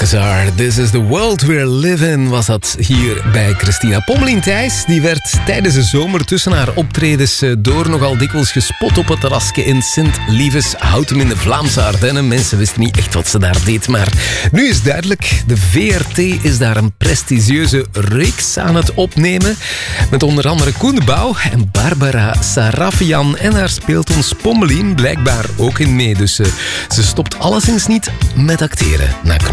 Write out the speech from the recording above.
Alcazar, This is the World We're Living, was dat hier bij Christina Pommelien-Thijs. Die werd tijdens de zomer tussen haar optredens door nogal dikwijls gespot op het terrasje in Sint-Lieves, Houten in de Vlaamse Ardennen. Mensen wisten niet echt wat ze daar deed, maar nu is duidelijk, de VRT is daar een prestigieuze reeks aan het opnemen. Met onder andere Koen de Bouw en Barbara Sarafian. En daar speelt ons Pommelien blijkbaar ook in mee. Dus ze stopt alleszins niet met acteren na